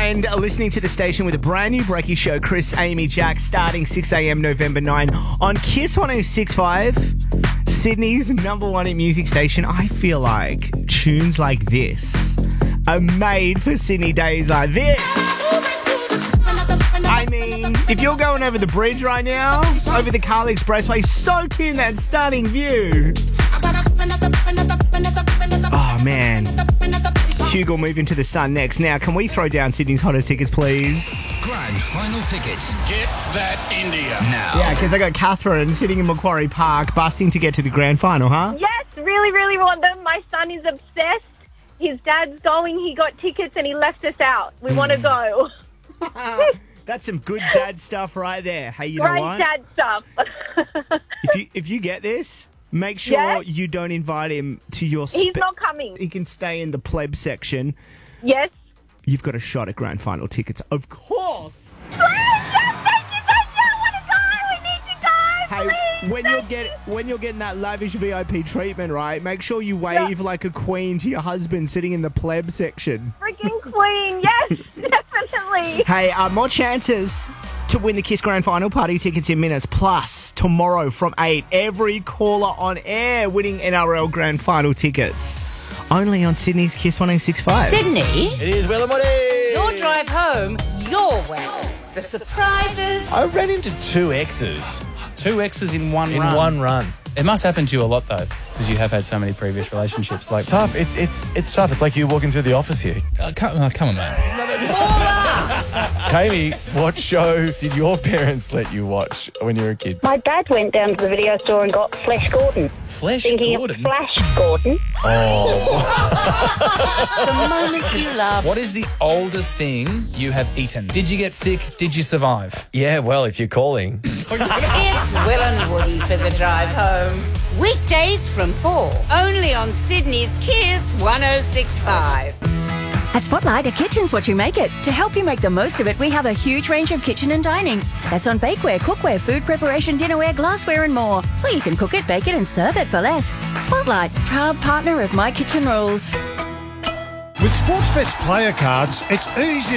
and listening to the station with a brand new Brekkie show, Chris, Amy, Jack, starting 6 a.m. November 9 on Kiss 106.5, Sydney's number one hit music station. I feel like tunes like this are made for Sydney days like this. I mean, if you're going over the bridge right now, over the Carly Expressway, soak in that stunning view. Oh, man. Hugo moving to the sun next. Now, can we throw down Sydney's hottest tickets, please? Grand final tickets. Get that India. Now. Yeah, because I got Catherine sitting in Macquarie Park, busting to get to the grand final, huh? Yes, really, really want them. My son is obsessed. His dad's going. He got tickets and he left us out. We want to go. That's some good dad stuff right there. Hey, you know Great what? dad stuff. If you get this, make sure you don't invite him to your... He's not coming. He can stay in the pleb section. Yes. You've got a shot at grand final tickets, of course. Please, yes, thank you. I want to go. We need to go. Hey, Please, when you're getting that lavish VIP treatment, right, make sure you wave like a queen to your husband sitting in the pleb section. freaking queen. Yes, definitely. Hey, more chances to win the Kiss Grand Final party tickets in minutes. Plus, tomorrow from 8, every caller on air winning NRL Grand Final tickets. Only on Sydney's Kiss 106.5. Sydney, It is Will and Woody. your drive home, your way. The surprises. I ran into two exes Two exes in one in run. one run. It must happen to you a lot, though, because you have had so many previous relationships. Like, It's tough. It's tough. It's like you walking through the office here. Come on, man. Tammy, what show did your parents let you watch when you were a kid? My dad went down to the video store and got Flash Gordon. Flesh Thinking Gordon. of Flash Gordon. The moments you love. What is the oldest thing you have eaten? Did you get sick? Did you survive? Yeah, well, if you're calling. It's Will and Woody for the drive home. Weekdays from 4. Only on Sydney's Kiss 106.5. At Spotlight, a kitchen's what you make it. To help you make the most of it, we have a huge range of kitchen and dining. That's on bakeware, cookware, food preparation, dinnerware, glassware and more. So you can cook it, bake it and serve it for less. Spotlight, proud partner of My Kitchen Rules. With Sportsbet's player cards, it's easy